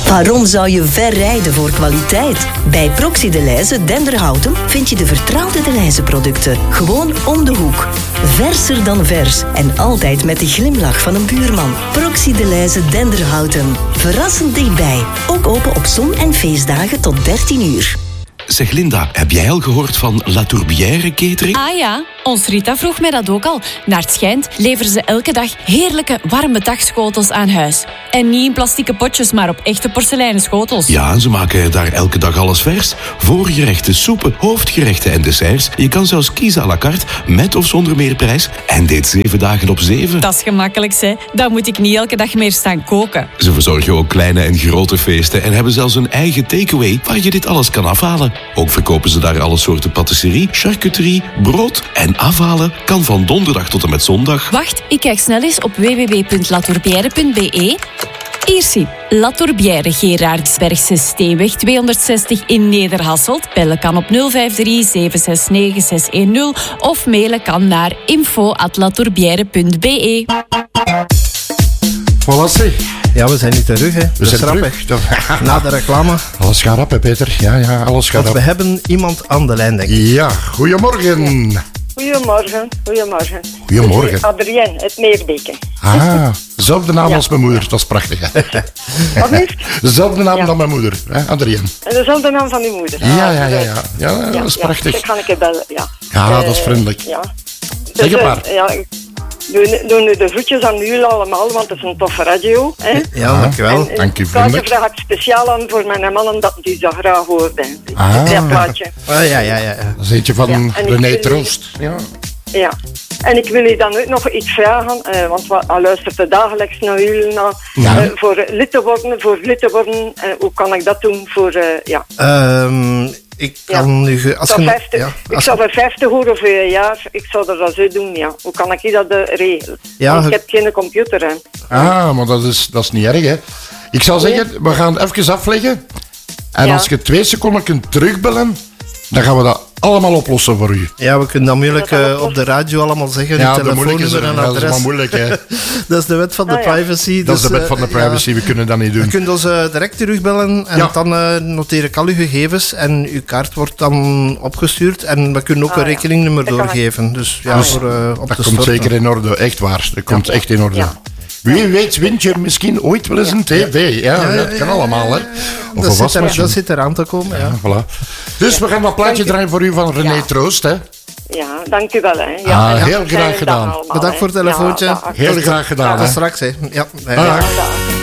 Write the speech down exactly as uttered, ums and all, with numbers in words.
Waarom zou je ver rijden voor kwaliteit? Bij Proxy Delhaize Denderhouten vind je de vertrouwde Delhaize-producten. Gewoon om de hoek. Verser dan vers. En altijd met de glimlach van een buurman. Proxy Delhaize Denderhouten. Verrassend dichtbij. Ook open op zon- en feestdagen tot dertien uur. Zeg Linda, heb jij al gehoord van La Tourbière Catering? Ah ja, ons Rita vroeg mij dat ook al. Naar het schijnt leveren ze elke dag heerlijke warme dagschotels aan huis. En niet in plastieke potjes, maar op echte porseleinen schotels. Ja, en ze maken daar elke dag alles vers. Voorgerechten, soepen, hoofdgerechten en desserts. Je kan zelfs kiezen à la carte, met of zonder meerprijs. En dit zeven dagen op zeven. Dat is gemakkelijk, hè. Dan moet ik niet elke dag meer staan koken. Ze verzorgen ook kleine en grote feesten en hebben zelfs een eigen takeaway waar je dit alles kan afhalen. Ook verkopen ze daar alle soorten patisserie, charcuterie, brood en afhalen kan van donderdag tot en met zondag. Wacht, ik kijk snel eens op w w w punt la tourbière punt b e. Hier zie, La Tourbière, Gerardsbergse Steenweg tweehonderdzestig in Nederhasselt. Bellen kan op nul vijf drie zeven zes negen zes een nul of mailen kan naar info at la tourbière punt b e. Voilà, zeg. Ja, we zijn niet terug, hè. We zijn terug. Rap, Na de reclame. Alles gaat rap, hè, Peter. Ja, ja, alles gaat Want rap. we hebben iemand aan de lijn, denk ik. Ja, goedemorgen. Goedemorgen, goedemorgen. Goedemorgen. Adrienne, het Meerbeke. Ah, dezelfde naam Ja. als mijn moeder. Dat is prachtig, hè. Wat heeft? Dezelfde naam Ja. dan mijn moeder, hè, Adrienne. En dezelfde naam van uw moeder. Ja, ja, ja, ja. Ja, dat is Ja, prachtig. dan kan ik het bellen, ja. Ja, dat is Eh, vriendelijk. Ja. Zeg het Dus, maar. eh, ja, ik doe, doe nu de groetjes aan jullie allemaal, want het is een toffe radio. Hè? Ja, dankjewel. En, Dank u, en vriendelijk. vraag ik speciaal aan voor mijn mannen dat die zo graag hoorden. Ah. Ja, plaatje. Ah, ja, ja, ja. ja. Dat is eentje van Ja, en ik René wil- Troost. Ja. Ja. En ik wil u dan ook nog iets vragen, eh, want we hij luistert er dagelijks naar jullie. Naar, Ja. eh, voor lid te worden, voor lid te worden, eh, hoe kan ik dat doen voor, eh, ja. Ehm, ik kan nu... ge- Als Ik zou je, vijftig, ja, ik als, zou er vijftig euro voor een jaar, ik zou dat wel zo doen, ja. Hoe kan ik dat eh, regelen? Ja, Want ik ge- heb geen computer, hè. Ah, maar dat is, dat is niet erg, hè. Ik zou zeggen, we gaan even afleggen. En Ja. als je twee seconden kunt terugbellen, dan gaan we dat allemaal oplossen voor u. ja, we kunnen dat moeilijk Dat dat eh, op de radio allemaal zeggen. Ja, uw dat moeilijk is, telefoonnummer en dat is maar adres. moeilijk, hè. Dat is de wet van de Ah, ja. privacy. Dat is dus, de wet eh, van de ja. privacy, we kunnen dat niet Je doen. kunt ons eh, direct terugbellen en Ja. dan eh, noteer ik al uw gegevens en uw kaart wordt dan opgestuurd en we kunnen ook Ah, een ja. rekeningnummer Dat kan doorgeven. Dus ja, Ah, voor eh, op Dat te komt storten. zeker in orde, echt waar. Dat komt echt in orde. Ja. Wie weet wint je misschien ooit wel eens een tv. Ja, Ja, ja, dat kan ja, allemaal, hè. Of Dat een zit, er, wasmachine. dat zit eraan te komen, ja. Ja, voilà. Dus we gaan dat plaatje draaien voor u van René Ja. Troost, hè. Ja, dank u wel, hè. Ja, Ah, en heel fijne graag dag gedaan. allemaal, Bedankt hè. voor het telefoontje. Ja, dag. Heel graag gedaan, Tot hè. straks, hè. Ja, Dag. Ja, dag.